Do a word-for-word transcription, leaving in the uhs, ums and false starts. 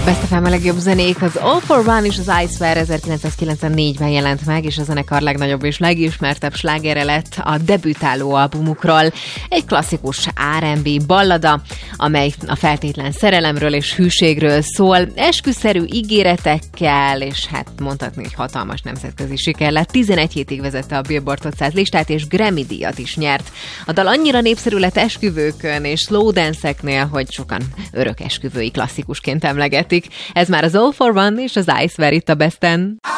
Best ef em a legjobb zenék, az All for One és az Icewear ezerkilencszázkilencvennégyben jelent meg, és a zenekar legnagyobb és legismertebb slágere lett a debütáló albumukról. Egy klasszikus er end bé ballada, amely a feltétlen szerelemről és hűségről szól, esküszerű ígéretekkel, és hát mondhatni, hogy hatalmas nemzetközi siker lett. tizenegy hétig vezette a Billboard ötszáz listát, és Grammy-díjat is nyert. A dal annyira népszerű lett esküvőkön és slow dance-eknél, hogy sokan örök esküvői klasszikusként emlegetik. Ez már az All for One és az Icewear itt a Besten.